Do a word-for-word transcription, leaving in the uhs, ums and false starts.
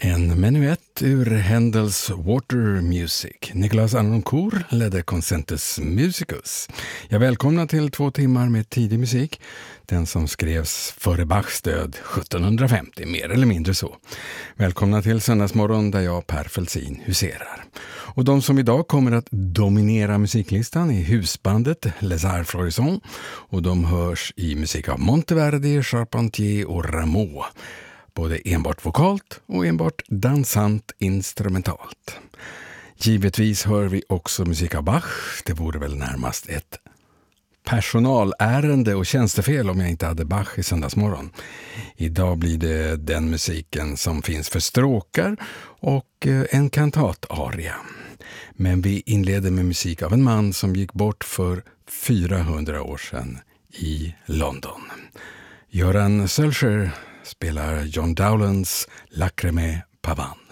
En menuett ur Händels Water Music. Niklas Anoncourt ledde Concentus Musicus. Jag välkomnar till två timmar med tidig musik. Den som skrevs före Bachs död sjuttonhundrafemtio, mer eller mindre så. Välkomna till Söndagsmorgon där jag, Per Felsin, huserar. Och de som idag kommer att dominera musiklistan är husbandet Les Arts Florissants. Och de hörs i musik av Monteverdi, Charpentier och Rameau. Både enbart vokalt och enbart dansant instrumentalt. Givetvis hör vi också musik av Bach. Det vore väl närmast ett personalärende och tjänstefel om jag inte hade Bach i Söndagsmorgon. Idag blir det den musiken som finns för stråkar och en kantataria. Men vi inleder med musik av en man som gick bort för fyrahundra år sedan i London. Göran Sölscher spelar John Dowlands Lacrime Pavane.